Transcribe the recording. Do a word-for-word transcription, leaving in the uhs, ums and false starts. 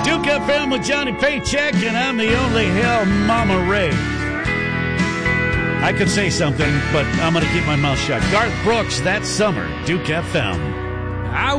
Duke F M with Johnny Paycheck, and I'm the only hell Mama Ray. I could say something, but I'm going to keep my mouth shut. Garth Brooks, That Summer, Duke F M.